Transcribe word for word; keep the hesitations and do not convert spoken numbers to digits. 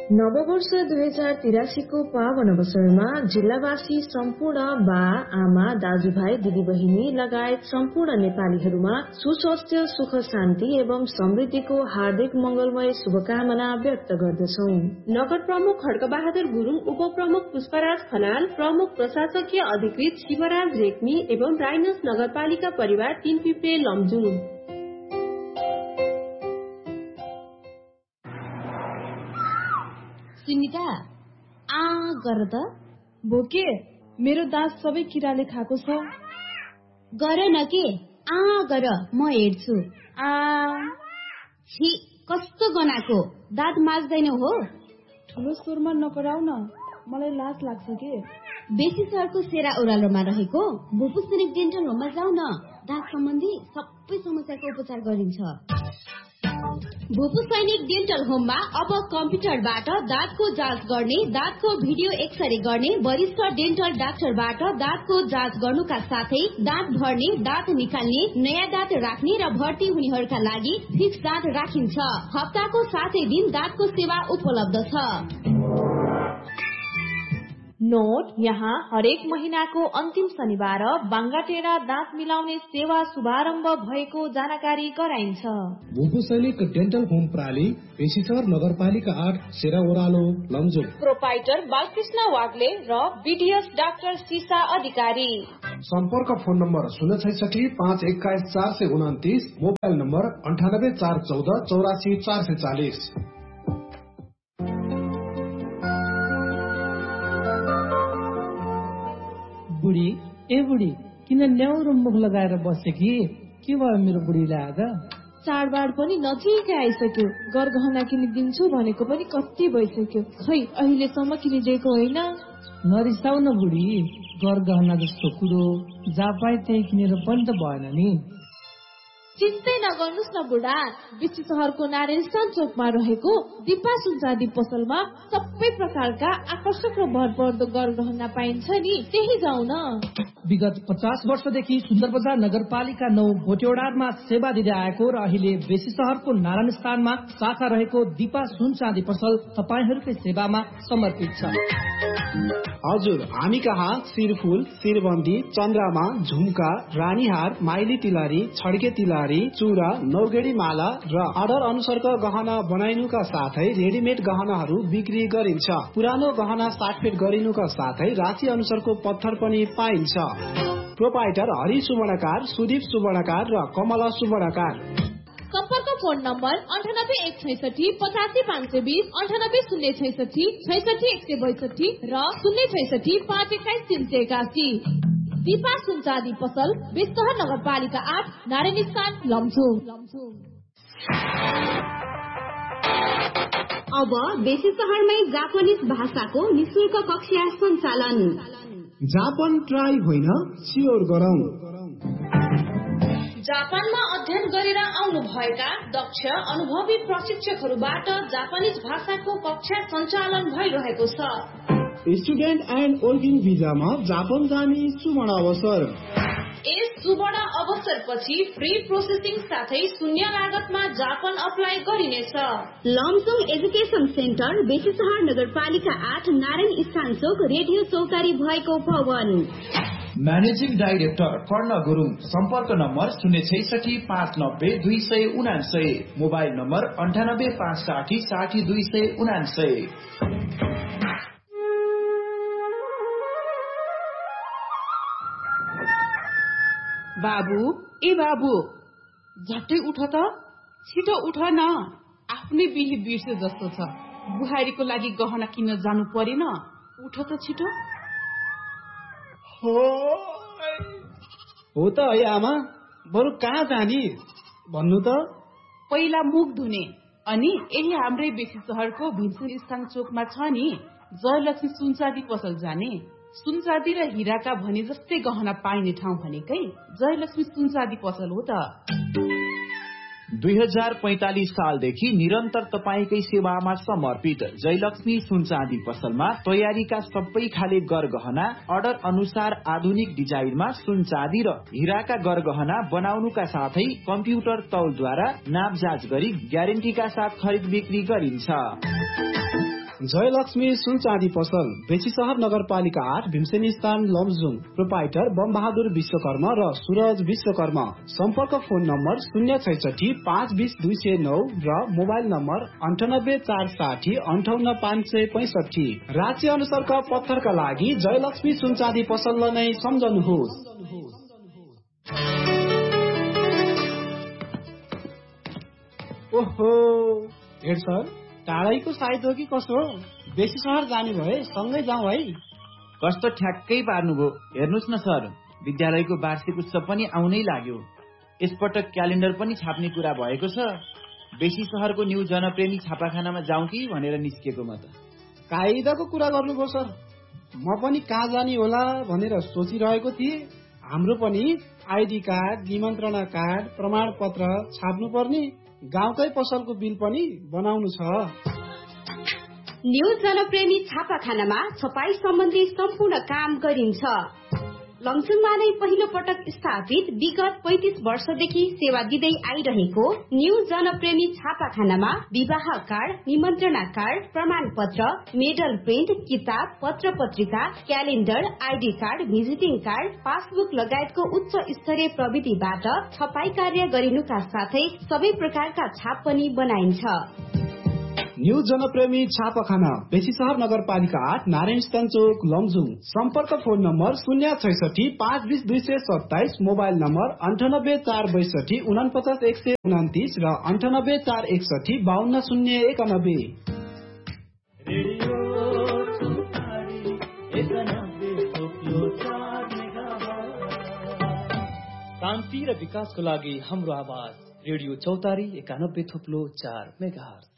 नववर्ष दुई हजार तिरासीको पावन अवसरमा जिल्लावासी सम्पूर्ण बा आमा दाजुभाइ दिदीबहिनी लगायत सम्पूर्ण नेपालीहरूमा सुस्वास्थ्य सुख शान्ति एवं समृद्धिको हार्दिक मंगलमय शुभकामना व्यक्त गर्दछौ। नगर प्रमुख खड्कबहादुर गुरुङ, उपप्रमुख पुष्पराज खनाल, प्रमुख प्रशासकीय अधिकृत शिवराज रेग्मी एवं राइनस नगरपालिका परिवार तीन पिप्रे लमजुङ। सुनिता आ गर त बोके मेरो दाँत सबै किराले खाएको छ। गर न के आ गर म हेर्छु। आ छि कस्तो गनाको दाँत माझ्दैन हो। ठुलो स्वरमा नकराउ न, मलाई लाज लाग्छ के। बेसी सहरको सेरा ओह्रालोमा रहेको भूपू सैनिक डेन्टल होममा जाऊ न, दाँत सम्बन्धी सबै समस्याको उपचार गरिन्छ। भूपू सैनिक डेन्टल होममा अब कम्प्युटरबाट दाँतको जाँच गर्ने, दाँतको भिडियो एक्सरे गर्ने, वरिष्ठ डेन्टल डाक्टरबाट दाँतको जाँच गर्नुका साथै दाँत भर्ने, दाँत निकाल्ने, नयाँ दाँत राख्ने र भर्ती हुनेहरूका लागि फिक्स दाँत राखिन्छ। हप्ताको सातै दिन दाँतको सेवा उपलब्ध छ। नोट, यहाँ हरेक महिनाको अन्तिम शनिबार बाङ्गाटेरा दाँत मिलाउने सेवा शुभारम्भ भएको जानकारी गराइन्छ। भूपू सैनिक डेन्टल होम प्राली, पेशिसर नगरपालिका आठ, सेरा ओह्रालो, लमजुङ। प्रोपाइटर बालकृष्ण वाग्ले र बीडीएस डाक्टर सीसा अधिकारी। सम्पर्क फोन नम्बर शून्य छैसठी पाँच एक्काइस चार सय उन्तिस, मोबाइल नम्बर अन्ठानब्बे चार चौध चौरासी चार सय चालिस। बुढी ए बुढी किन न्याउरो मुख लगाएर बसे कि के भयो मेरो बुढीलाई आज? चाडबाड पनि नजिकै आइसक्यो, गरगहना किनिदिन्छु भनेको पनि कति भइसक्यो, खै अहिलेसम्म किनिदिएको होइन। नरिसाउ न बुढी, गरगहना जस्तो कुरो जहाँ पाए त्यही किनेर पनि त भएन नि। चिन्तै नगर्नुस् न बुढा, बेसी सहरको नारायण स्थान चोकमा रहेको दिपा सुनचाँदी पसलमा सबै प्रकारका आकर्षक र भरपर्दो गरगहना पाइन्छ नि, त्यही जाऊ न। विगत पचास वर्षदेखि सुन्दर बजार नगरपालिका नौ भोटेओडारमा सेवा दिँदै आएको र अहिले बेसी सहरको नारायण स्थानमा शाखा रहेको दिपा सुनचाँदी पसल तपाईहरूकै सेवामा समर्पित छ। हजुर, हामी कहाँ शिरफुल, शिरबन्दी, चन्द्रमा, झुम्का, रानीहार, माइली तिलहरी, छड्के तिलहरी, चूड़ा, नौगेडी माला र अर्डर अनुसारका गहना बनाइनुका साथै रेडिमेड गहनाहरू बिक्री गरिन्छ। पुरानो गहना साटफेट गरिनुका साथै राशि अनुसारको पत्थर पनि पाइन्छ। प्रोपाइटर हरि सुवर्णकार, सुदीप सुवर्णकार र कमला सुवर्णकार। सम्पर्क फोन नम्बर अन्ठानब्बे एक छैसठी पचासी पाँच सय बिस, अन्ठानब्बे शून्य छैसठी छैसठी एक सय बैसठी र शून्य छैसठी पाँच एक्काइस तीन सय एकासी। दिपा सुनचाँदी पसल, बेस्तहर नगरपालिका आठ, नारायण स्थान, लमजुङ। अब बेसी सहरमै जापानिज भाषाको निशुल्क कक्षा सञ्चालन। जापान ट्राई होइन, स्योर गरौँ। जापानमा अध्ययन गरेर आउनु भएका दक्ष अनुभवी प्रशिक्षकहरूबाट जापानिज भाषाको कक्षा सञ्चालन भइरहेको छ। स्टुडेन्ट एन्ड वर्किङ भिजामा जापान जाने सुवर्ण अवसर। यस सुवर्ण अवसरपछि फ्री प्रोसेसिङ साथै शून्य लागतमा जापान अप्लाई गरिनेछ। लमजुङ एजुकेसन सेन्टर, बेसी सहर नगरपालिका आठ, नारायण स्थान चोक, रेडियो चौतारी भएको भवन। म्यानेजिङ डाइरेक्टर कर्ण गुरुङ, सम्पर्क नम्बर शून्य छैसठी पाँच नब्बे दुई सय उनासय, मोबाइल नम्बर अन्ठानब्बे पाँच साठी साठी दुई सय उनासय। बाबु ए बाबु, झट्टै उठ त, छिटो उठ न, आफ्नै बिहे बिर्से जस्तो छ। बुहारीको लागि गहना किन्न जानु परेन, उठ त छिटो। हो त है आमा, बरु कहाँ जाने भन्नु त। पहिला मुख धुने, अनि यही हाम्रै बेसी सहरको भिन्सु स्थान चोकमा छ नि जयलक्ष्मी सुनचाँदी पसल जाने। सुनचाँदी र हिराका भने जस्तै गहना पाइने ठाउँ भनेकै जयलक्ष्मी सुनचाँदी पसल हो त। दुई हजार पैंतालीस सालदेखि निरन्तर तपाईकै सेवामा समर्पित जयलक्ष्मी सुनचाँदी पसलमा तयारीका सबै खाले गरगहना अर्डर अनुसार आधुनिक डिजाइनमा सुनचाँदी र हिराका गरगहना बनाउनुका साथै कम्प्युटर तौलद्वारा नापजाँच गरी ग्यारेन्टीका साथ खरिद बिक्री गरिन्छ। जयलक्ष्मी सुन चाँदी पसल बेसी सहर नगरपालिका आठ भीमसेनी स्थान लमजुङ। प्रोपाइटर बमबहादुर विश्वकर्मा र सूरज विश्वकर्मा। सम्पर्क फोन नम्बर शून्य छैसठी पाँच बिस दुई सय नौ र मोबाइल नम्बर अन्ठानब्बे चार साठी अन्ठाउन्न पाँच सय पैसठी। राज्य अनुसारका पत्थरका लागि जयलक्ष्मी सुन चाँदी पसललाई नै सम्झनुहोस्। ओहो हेड सर, टाढैको साइत हो कि कसो? बेसी सहर जाने भए सँगै जाउँ है। कस्तो ठ्याक्कै पार्नुभयो। हेर्नुहोस् न सर, विद्यालयको वार्षिक उत्सव पनि आउनै लाग्यो। यसपटक क्यालेन्डर पनि छाप्ने कुरा भएको छ। बेसी सहरको न्यू जनप्रेमी छापाखानामा जाउँ कि भनेर निस्केको म त। कायदाको कुरा गर्नुभयो सर। म पनि कहाँ जाने होला भनेर सोचिरहेको थिएँ। हाम्रो पनि आइडी कार्ड, निमन्त्रणा कार्ड, प्रमाण पत्र छाप्नु पर्ने, गाउँकै पसलको बिल पनि बनाउनु छ। न्यू जनप्रेमी छापाखानामा छपाई सम्बन्धी सम्पूर्ण काम गरिन्छ। लमजुङमा नै पहिलो पटक स्थापित विगत पैंतिस वर्षदेखि सेवा दिँदै आइरहेको न्यू जनप्रेमी छापाखानामा विवाह कार्ड, निमन्त्रणा कार्ड, प्रमाण पत्र, मेडल प्रिन्ट, किताब, पत्र पत्रिका, calendar, ID card, visiting card, passbook लगायतको उच्च स्तरीय प्रविधिबाट छपाई कार्य गरिनुका साथै सबै प्रकारका छाप पनि बनाइन्छ। न्यू जनप्रेमी छापाखाना बेसी सहर नगरपालिका आठ नारायण स्थान चोक लमजुङ। सम्पर्क फोन नम्बर शून्य छैसठी पाँच बिस दुई सय सत्ताइस, मोबाइल नम्बर अन्ठानब्बे चार बैसठी उनापचास एक सय उनातिस र अन्ठानब्बे चार एकसठी बाहन्न शून्य एकानब्बे। शान्ति र विकासको लागि हाम्रो आवाज रेडियो चौतारी एकानब्बे थुप्लो चार मेगाहर्ज।